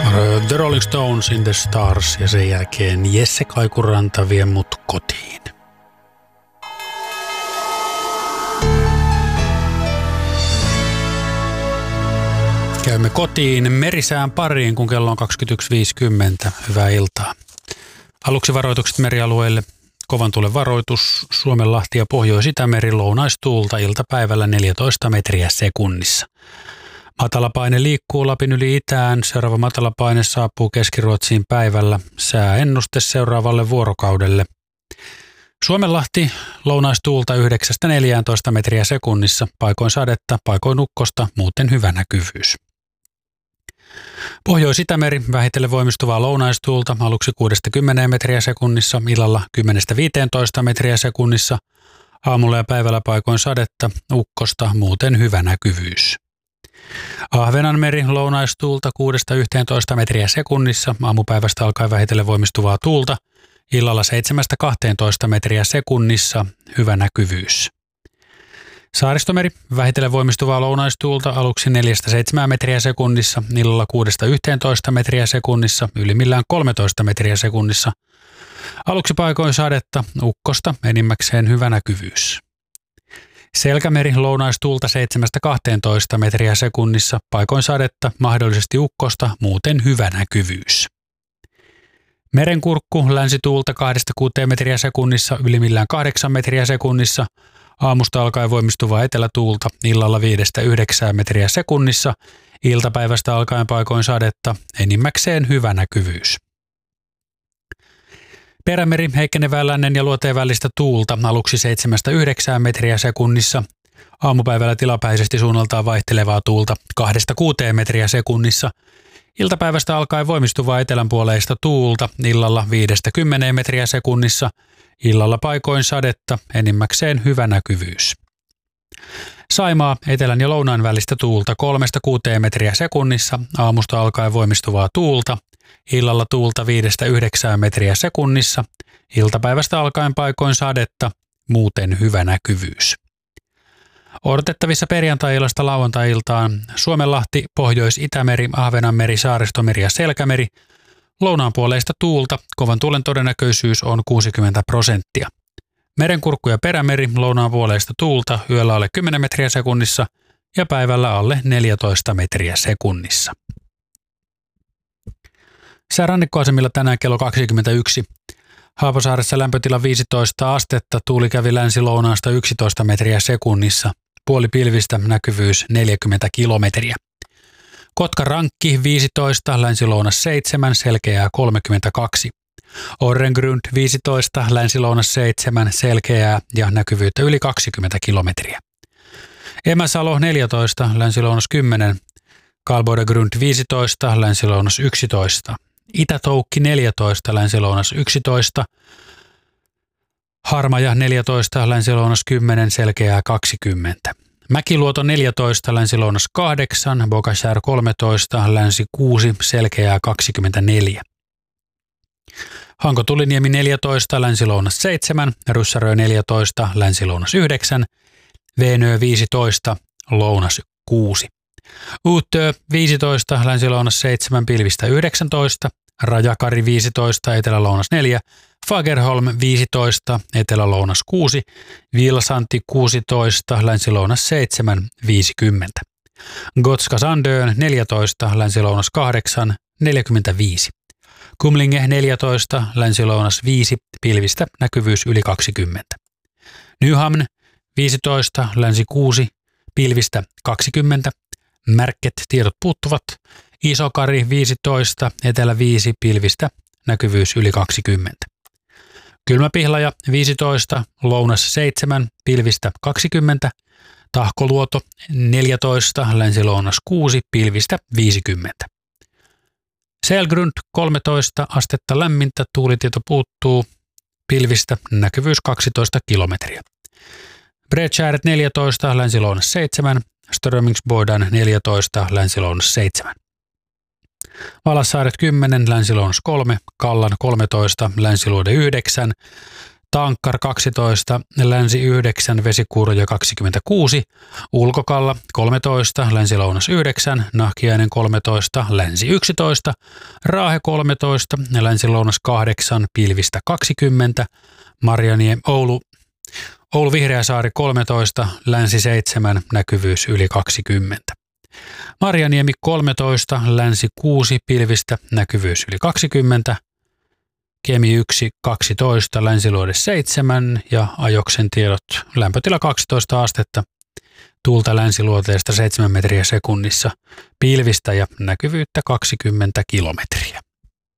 The Rolling Stones in the Stars ja sen jälkeen Jesse Kaikuranta vie mut kotiin. Käymme kotiin merisään pariin, kun kello on 21.50. Hyvää iltaa. Aluksi varoitukset merialueille. Kovan tuulen varoitus. Suomenlahti ja Pohjois-Itämeri lounaistuulta iltapäivällä 14 metriä sekunnissa. Matalapaine liikkuu Lapin yli itään. Seuraava matalapaine saapuu Keski-Ruotsiin päivällä. Sääennuste seuraavalle vuorokaudelle. Suomenlahti lounaistuulta 9–14 metriä sekunnissa. Paikoin sadetta, paikoin ukkosta, muuten hyvä näkyvyys. Pohjois-Itämeri vähitellen voimistuvaa lounaistuulta aluksi 6–10 metriä sekunnissa, illalla 10–15 metriä sekunnissa. Aamulla ja päivällä paikoin sadetta, ukkosta, muuten hyvä näkyvyys. Ahvenanmeri lounaistuulta 6–11 metriä sekunnissa, aamupäivästä alkaen vähitellen voimistuvaa tuulta, illalla 7–12 metriä sekunnissa, hyvä näkyvyys. Saaristomeri vähitellen voimistuvaa lounaistuulta aluksi 4–7 metriä sekunnissa, illalla 6–11 metriä sekunnissa, ylimmillään 13 metriä sekunnissa. Aluksi paikoin sadetta, ukkosta, enimmäkseen hyvä näkyvyys. Selkämeri lounaistuulta 7–12 metriä sekunnissa, paikoin sadetta, mahdollisesti ukkosta, muuten hyvä näkyvyys. Merenkurkku länsituulta 2–6 metriä sekunnissa, ylimmillään 8 metriä sekunnissa. Aamusta alkaen voimistuvaa etelätuulta, illalla 5–9 metriä sekunnissa. Iltapäivästä alkaen paikoin sadetta, enimmäkseen hyvä näkyvyys. Perämeri heikkenevää lännen ja luoteen välistä tuulta aluksi 7–9 metriä sekunnissa. Aamupäivällä tilapäisesti suunnaltaan vaihtelevaa tuulta 2–6 metriä sekunnissa. Iltapäivästä alkaen voimistuvaa etelänpuoleista tuulta illalla 5–10 metriä sekunnissa. Illalla paikoin sadetta, enimmäkseen hyvä näkyvyys. Saimaa etelän ja lounaan välistä tuulta 3–6 metriä sekunnissa. Aamusta alkaen voimistuvaa tuulta. Illalla tuulta 5–9 metriä sekunnissa. Iltapäivästä alkaen paikoin sadetta, muuten hyvä näkyvyys. Odotettavissa perjantai-illasta lauantai-iltaan Suomenlahti, Pohjois-Itämeri, Ahvenanmeri, Saaristomeri ja Selkämeri. Lounaanpuoleista tuulta, kovan tuulen todennäköisyys on 60%. Merenkurkku ja perämeri, lounaanpuoleista tuulta, yöllä alle 10 metriä sekunnissa ja päivällä alle 14 metriä sekunnissa. Sää rannikkoasemilla tänään kello 21. Haapasaaressa lämpötila 15 astetta, tuuli kävi länsi-lounaasta 11 metriä sekunnissa. Puoli pilvistä, näkyvyys 40 kilometriä. Kotka-Rankki 15, länsi-lounas 7, selkeää 32. Orrengrund 15, länsi-lounas 7, selkeää ja näkyvyyttä yli 20 kilometriä. Emäsalo 14, länsi-lounas 10, Kalbodegrund 15, länsi-lounas 11. Itä-Toukki 14, länsi-lounas 11. Harmaja 14, länsi-lounas 10, selkeää 20. Mäkiluoto 14, länsi-lounas 8, Bogashär 13, länsi 6, selkeää 24. Hanko-Tuliniemi 14, länsi-lounas 7, Ryssärö 14, länsi-lounas 9, Veenö 15, lounas 6. Uutö 15, länsi-lounas 7, pilvistä 19, Rajakari 15, etelä-lounas 4, Fagerholm 15, etelä-lounas 6, Vilsanti 16, länsi-lounas 7, 50. Gotska Sandön 14, länsi-lounas 8, 45. Kumlinge 14, länsi-lounas 5, pilvistä näkyvyys yli 20. Nyhamn 15, länsi 6, pilvistä 20. Märket tiedot puuttuvat. Isokari 15, etelä 5, pilvistä näkyvyys yli 20. Kylmäpihlaja 15, lounas 7, pilvistä 20. Tahkoluoto 14, länsi-lounas 6, pilvistä 50. Selgrund 13, astetta lämmintä, tuulitieto puuttuu, pilvistä näkyvyys 12 kilometriä. Bredskär 14, länsi-lounas 7, Strömingsbodan 14, länsi-lounas 7. Valassaaret 10, länsi-lounas 3, Kallan 13, länsiluode 9, Tankkar 12, länsi 9, Vesikuuryo 26, Ulkokalla 13, länsi-lounas 9, Nahkiainen 13, länsi 11, Raahe 13, länsi-lounas 8, pilvistä 20, Oulu Vihreäsaari 13, länsi 7, näkyvyys yli 20. Marjaniemi 13, länsi 6, pilvistä, näkyvyys yli 20. Kemi 1, 12, länsiluode 7 ja Ajoksen tiedot lämpötila 12 astetta, tuulta länsiluoteesta 7 metriä sekunnissa, pilvistä ja näkyvyyttä 20 kilometriä.